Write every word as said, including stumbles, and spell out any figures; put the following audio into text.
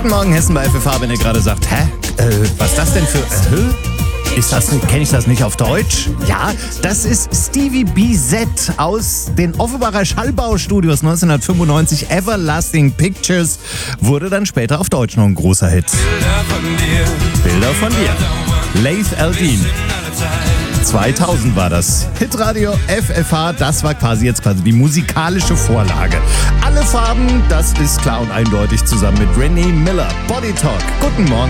Guten Morgen, Hessen bei F F H, wenn ihr gerade sagt, hä, äh, was ist das denn für, äh, ist das, kenne ich das nicht auf Deutsch? Ja, das ist Stevie B Z aus den Offenbacher Schallbaustudios neunzehnhundertfünfundneunzig. Everlasting Pictures wurde dann später auf Deutsch noch ein großer Hit. Bilder von dir. Bilder von dir. Laith Al-Din. zweitausend war das. Hitradio F F H, das war quasi jetzt quasi die musikalische Vorlage. Alle Farben, das ist klar und eindeutig zusammen mit Renee Miller. Body Talk. Guten Morgen.